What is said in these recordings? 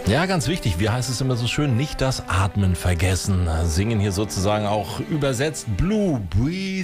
Ja, ganz wichtig. Wie heißt es immer so schön? Nicht das Atmen vergessen. Singen hier sozusagen auch übersetzt. Blue, breathe,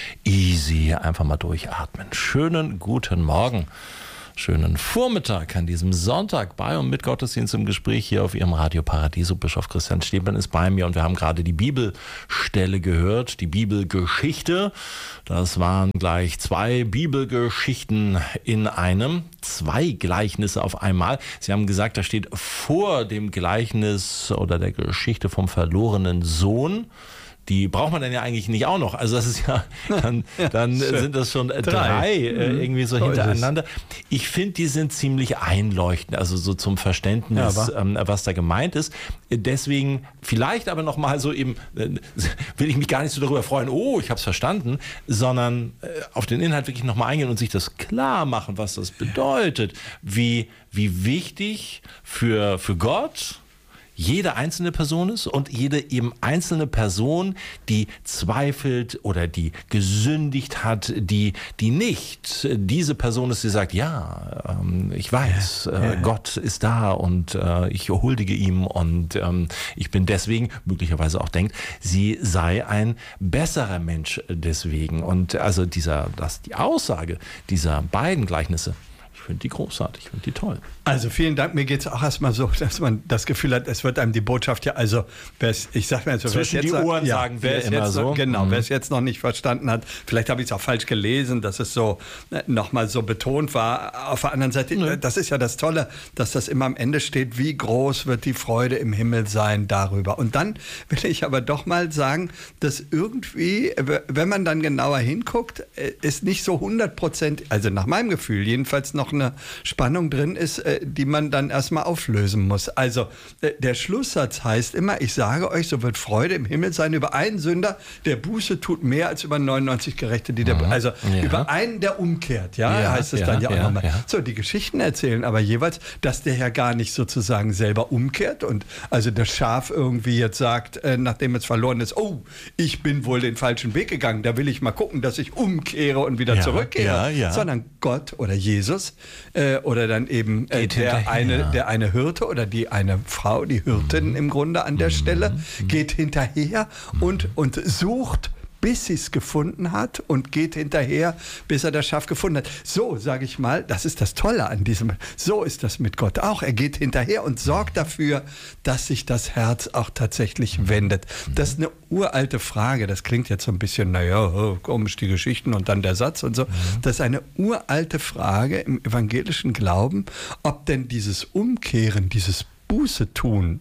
easy. Einfach mal durchatmen. Schönen guten Morgen. Schönen Vormittag an diesem Sonntag bei und mit Gottesdienst im Gespräch hier auf Ihrem Radio Paradiso. Bischof Christian Stäblein ist bei mir und wir haben gerade die Bibelstelle gehört, die Bibelgeschichte. Das waren gleich 2 Bibelgeschichten in einem, 2 Gleichnisse auf einmal. Sie haben gesagt, da steht vor dem Gleichnis oder der Geschichte vom verlorenen Sohn. Die braucht man dann ja eigentlich nicht auch noch. Also das ist ja, dann sind das schon 3 irgendwie so hintereinander. Ich finde, die sind ziemlich einleuchtend, also so zum Verständnis, was da gemeint ist. Deswegen vielleicht aber nochmal so eben, will ich mich gar nicht so darüber freuen, oh, ich habe es verstanden, sondern auf den Inhalt wirklich nochmal eingehen und sich das klar machen, was das bedeutet. Wie wichtig für Gott jede einzelne Person ist und jede eben einzelne Person, die zweifelt oder die gesündigt hat, die nicht diese Person ist, die sagt, ja, ich weiß, Gott ist da und ich huldige ihm und ich bin deswegen, möglicherweise auch denkt, sie sei ein besserer Mensch deswegen. Und also die Aussage dieser beiden Gleichnisse, ich finde die großartig, ich finde die toll. Also vielen Dank. Mir geht es auch erstmal so, dass man das Gefühl hat, es wird einem die Botschaft ja, also ich sag mal so, zwischen die Ohren sagen wir immer so. Genau, wer es jetzt noch nicht verstanden hat, vielleicht habe ich es auch falsch gelesen, dass es so nochmal so betont war. Auf der anderen Seite, das ist ja das Tolle, dass das immer am Ende steht, wie groß wird die Freude im Himmel sein darüber. Und dann will ich aber doch mal sagen, dass irgendwie, wenn man dann genauer hinguckt, ist nicht so 100%, also nach meinem Gefühl jedenfalls noch eine Spannung drin ist, die man dann erstmal auflösen muss. Also der Schlusssatz heißt immer, ich sage euch, so wird Freude im Himmel sein über einen Sünder, der Buße tut, mehr als über 99 Gerechte, die über einen, der umkehrt, heißt es dann ja auch nochmal. Ja. So, die Geschichten erzählen aber jeweils, dass der ja gar nicht sozusagen selber umkehrt und also das Schaf irgendwie jetzt sagt, nachdem es verloren ist, oh, ich bin wohl den falschen Weg gegangen, da will ich mal gucken, dass ich umkehre und wieder zurückkehre, sondern Gott oder Jesus oder dann eben der eine Hirte oder die eine Frau, die Hirtin im Grunde an der Stelle, geht hinterher und sucht, bis sie es gefunden hat und geht hinterher, bis er das Schaf gefunden hat. So, sage ich mal, das ist das Tolle an diesem, so ist das mit Gott auch. Er geht hinterher und sorgt dafür, dass sich das Herz auch tatsächlich wendet. Das ist eine uralte Frage, das klingt jetzt so ein bisschen, komisch die Geschichten und dann der Satz und so. Das ist eine uralte Frage im evangelischen Glauben, ob denn dieses Umkehren, dieses Buße tun.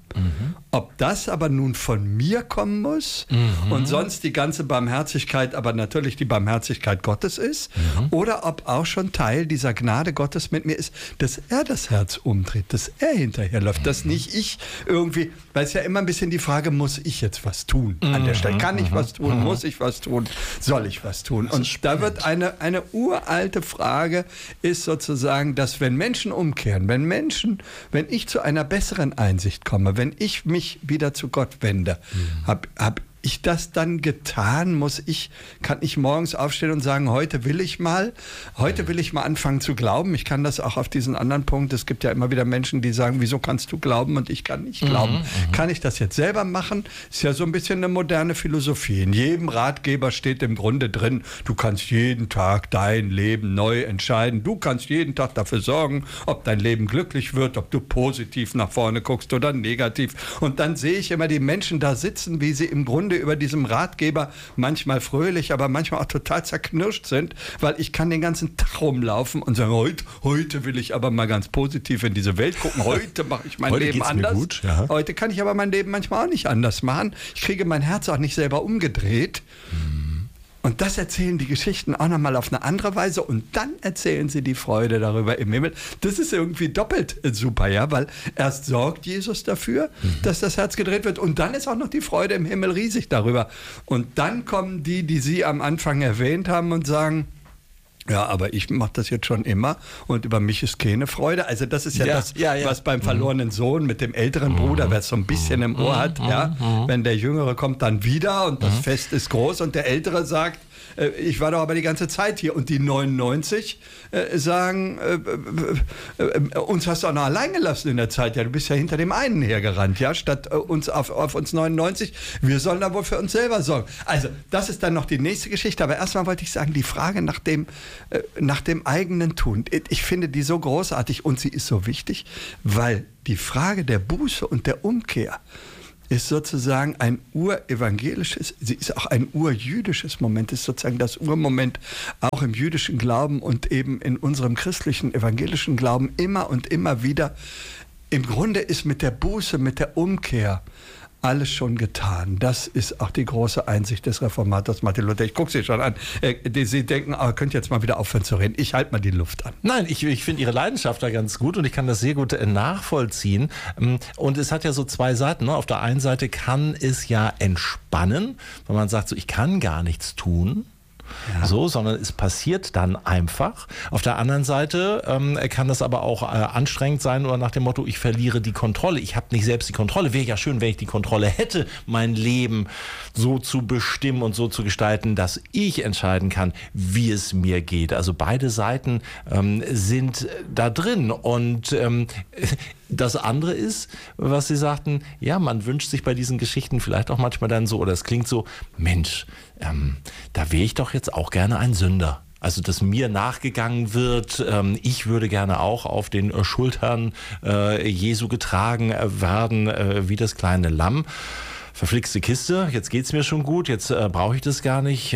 Ob das aber nun von mir kommen muss und sonst die ganze Barmherzigkeit, aber natürlich die Barmherzigkeit Gottes ist, oder ob auch schon Teil dieser Gnade Gottes mit mir ist, dass er das Herz umdreht, dass er hinterherläuft, dass nicht ich irgendwie, weil es ja immer ein bisschen die Frage, muss ich jetzt was tun an der Stelle? Kann ich was tun? Muss ich was tun? Soll ich was tun? Und da wird eine uralte Frage ist sozusagen, dass wenn Menschen umkehren, wenn ich zu einer besseren Einsicht komme, wenn ich mich wieder zu Gott wende, hab ich das dann getan? Kann ich morgens aufstehen und sagen, heute will ich mal anfangen zu glauben. Ich kann das auch auf diesen anderen Punkt. Es gibt ja immer wieder Menschen, die sagen, wieso kannst du glauben und ich kann nicht glauben? Kann ich das jetzt selber machen? Ist ja so ein bisschen eine moderne Philosophie. In jedem Ratgeber steht im Grunde drin, du kannst jeden Tag dein Leben neu entscheiden. Du kannst jeden Tag dafür sorgen, ob dein Leben glücklich wird, ob du positiv nach vorne guckst oder negativ. Und dann sehe ich immer die Menschen da sitzen, wie sie im Grunde über diesem Ratgeber manchmal fröhlich, aber manchmal auch total zerknirscht sind, weil ich kann den ganzen Tag rumlaufen und sagen, heute will ich aber mal ganz positiv in diese Welt gucken, heute mache ich mein Leben anders. Gut, ja. Heute kann ich aber mein Leben manchmal auch nicht anders machen. Ich kriege mein Herz auch nicht selber umgedreht. Und das erzählen die Geschichten auch nochmal auf eine andere Weise und dann erzählen sie die Freude darüber im Himmel. Das ist irgendwie doppelt super, weil erst sorgt Jesus dafür, dass das Herz gedreht wird und dann ist auch noch die Freude im Himmel riesig darüber. Und dann kommen die Sie am Anfang erwähnt haben und sagen, Ja, aber ich mache das jetzt schon immer und über mich ist keine Freude. Also das ist was beim verlorenen Sohn mit dem älteren Bruder, wer es so ein bisschen im Ohr hat, wenn der Jüngere kommt dann wieder und das Fest ist groß und der Ältere sagt, ich war doch aber die ganze Zeit hier. Und die 99 sagen, uns hast du auch noch allein gelassen in der Zeit. Ja, du bist ja hinter dem einen hergerannt, ja, statt uns auf uns 99. Wir sollen da wohl für uns selber sorgen. Also, das ist dann noch die nächste Geschichte. Aber erstmal wollte ich sagen, die Frage nach dem eigenen Tun. Ich finde die so großartig und sie ist so wichtig, weil die Frage der Buße und der Umkehr ist sozusagen ein urevangelisches, sie ist auch ein urjüdisches Moment, ist sozusagen das Urmoment auch im jüdischen Glauben und eben in unserem christlichen evangelischen Glauben immer und immer wieder. Im Grunde ist mit der Buße, mit der Umkehr alles schon getan. Das ist auch die große Einsicht des Reformators Martin Luther. Ich gucke Sie schon an. Sie denken, könnt jetzt mal wieder aufhören zu reden. Ich halte mal die Luft an. Nein, ich finde Ihre Leidenschaft da ganz gut und ich kann das sehr gut nachvollziehen. Und es hat ja so zwei Seiten. Ne? Auf der einen Seite kann es ja entspannen, wenn man sagt, so, ich kann gar nichts tun. Ja. So, sondern es passiert dann einfach. Auf der anderen Seite kann das aber auch anstrengend sein oder nach dem Motto, ich verliere die Kontrolle. Ich habe nicht selbst die Kontrolle. Wäre ja schön, wenn ich die Kontrolle hätte, mein Leben so zu bestimmen und so zu gestalten, dass ich entscheiden kann, wie es mir geht. Also beide Seiten sind da drin und das andere ist, was Sie sagten, ja, man wünscht sich bei diesen Geschichten vielleicht auch manchmal dann so, oder es klingt so, Mensch, da wäre ich doch jetzt auch gerne ein Sünder. Also, dass mir nachgegangen wird, ich würde gerne auch auf den Schultern Jesu getragen werden, wie das kleine Lamm. Verflixte Kiste, jetzt geht's mir schon gut, jetzt brauche ich das gar nicht.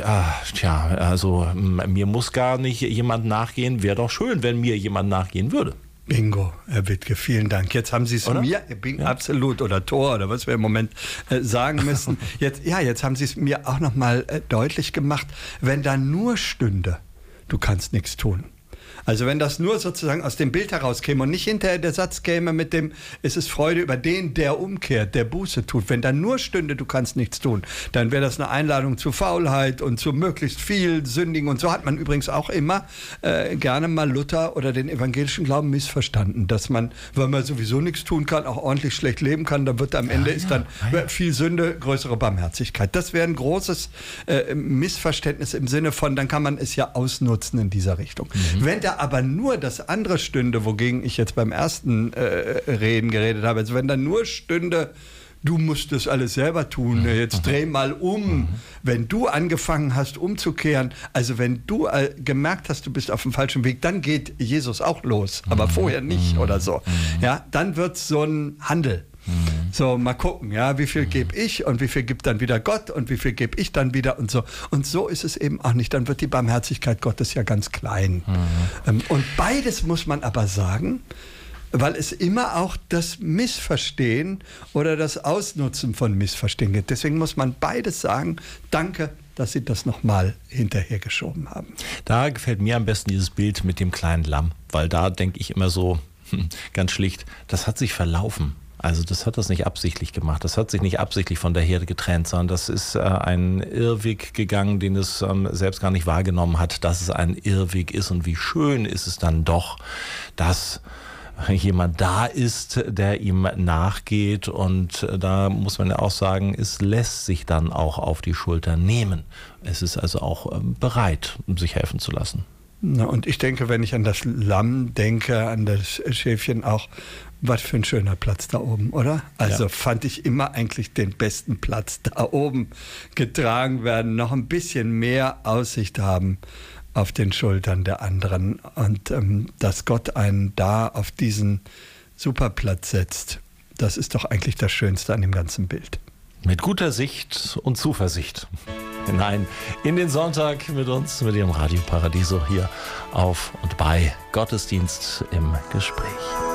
Also mir muss gar nicht jemand nachgehen. Wäre doch schön, wenn mir jemand nachgehen würde. Bingo, Herr Wittke, vielen Dank. Jetzt haben Sie es mir, absolut, oder Tor, oder was wir im Moment sagen müssen. Jetzt haben Sie es mir auch nochmal deutlich gemacht, wenn da nur stünde, du kannst nichts tun. Also wenn das nur sozusagen aus dem Bild herauskäme und nicht hinterher der Satz käme mit dem, es ist Freude über den, der umkehrt, der Buße tut. Wenn da nur stünde, du kannst nichts tun, dann wäre das eine Einladung zu Faulheit und zu möglichst viel Sündigen. Und so hat man übrigens auch immer gerne mal Luther oder den evangelischen Glauben missverstanden, dass man, weil man sowieso nichts tun kann, auch ordentlich schlecht leben kann, dann wird am Ende ist dann viel Sünde, größere Barmherzigkeit. Das wäre ein großes Missverständnis im Sinne von, dann kann man es ja ausnutzen in dieser Richtung. Wenn da aber nur das andere stünde, wogegen ich jetzt beim ersten Reden geredet habe, also wenn da nur stünde, du musst das alles selber tun, jetzt dreh mal um. Wenn du angefangen hast umzukehren, also wenn du gemerkt hast, du bist auf dem falschen Weg, dann geht Jesus auch los, aber vorher nicht oder so. Ja, dann wird es so ein Handel. So, mal gucken, ja, wie viel gebe ich und wie viel gibt dann wieder Gott und wie viel gebe ich dann wieder und so. Und so ist es eben auch nicht. Dann wird die Barmherzigkeit Gottes ja ganz klein. Und beides muss man aber sagen, weil es immer auch das Missverstehen oder das Ausnutzen von Missverstehen gibt. Deswegen muss man beides sagen. Danke, dass Sie das nochmal hinterhergeschoben haben. Da gefällt mir am besten dieses Bild mit dem kleinen Lamm, weil da denke ich immer so, ganz schlicht, das hat sich verlaufen. Also das hat das nicht absichtlich gemacht. Das hat sich nicht absichtlich von der Herde getrennt, sondern das ist ein Irrweg gegangen, den es selbst gar nicht wahrgenommen hat, dass es ein Irrweg ist. Und wie schön ist es dann doch, dass jemand da ist, der ihm nachgeht. Und da muss man ja auch sagen, es lässt sich dann auch auf die Schulter nehmen. Es ist also auch bereit, sich helfen zu lassen. Na, und ich denke, wenn ich an das Lamm denke, an das Schäfchen auch, was für ein schöner Platz da oben, oder? Also fand ich immer eigentlich den besten Platz da oben getragen werden, noch ein bisschen mehr Aussicht haben auf den Schultern der anderen und dass Gott einen da auf diesen Superplatz setzt, das ist doch eigentlich das Schönste an dem ganzen Bild. Mit guter Sicht und Zuversicht hinein in den Sonntag mit uns, mit Ihrem Radio Paradiso hier auf und bei Gottesdienst im Gespräch.